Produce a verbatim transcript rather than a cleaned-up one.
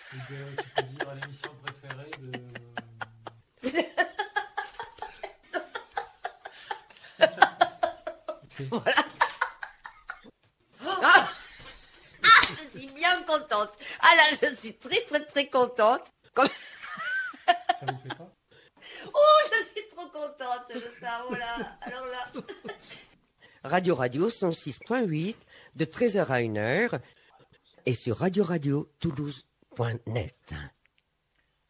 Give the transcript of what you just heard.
Et de, tu peux dire l'émission préférée de... Voilà. Ah, ah, je suis bien contente. Ah là, je suis très très très contente. Comme... Ça vous fait pas? Oh, je suis trop contente de ça. Voilà. Alors là. Radio Radio cent six point huit de treize heures à une heure et sur radio radio toulouse point net.